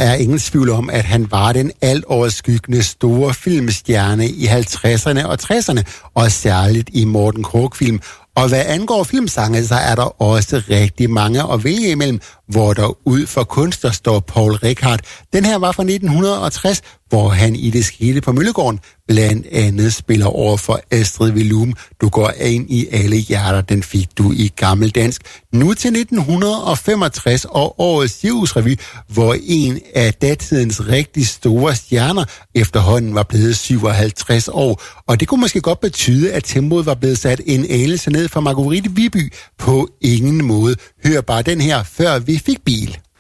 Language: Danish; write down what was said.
er ingen tvivl om, at han var den altoverskyggende store filmstjerne i 50'erne og 60'erne, og særligt i Morten Korch-film. Og hvad angår filmsange, så er der også rigtig mange at vælge imellem, hvor der ud for kunstner står Paul Rickard. Den her var fra 1960, hvor han i Det skete på Møllegården blandt andet spiller over for Astrid Willum. Du går ind i alle hjerter, den fik du i gammeldansk. Nu til 1965 og årets Cirkusrevy, hvor en af datidens rigtig store stjerner efterhånden var blevet 57 år. Og det kunne måske godt betyde, at tempoet var blevet sat en anelse ned for Marguerite Viby. På ingen måde. Hør bare den her, før vi fik bil.